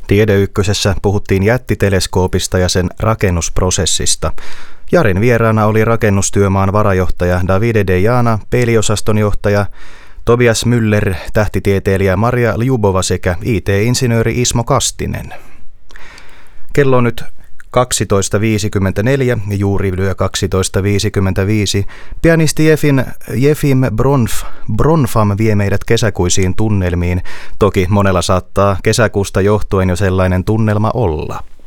Tiede Ykkösessä puhuttiin jättiteleskoopista ja sen rakennusprosessista. Jarin vieraana oli rakennustyömaan varajohtaja Davide Dejana, peiliosaston johtaja Tobias Müller, tähtitieteilijä Maria Ljubova sekä IT-insinööri Ismo Kastinen. Kello on nyt 12.54 ja juuri lyö 12.55. Pianisti Jefim Bronfam vie meidät kesäkuisiin tunnelmiin. Toki monella saattaa kesäkuusta johtuen jo sellainen tunnelma olla.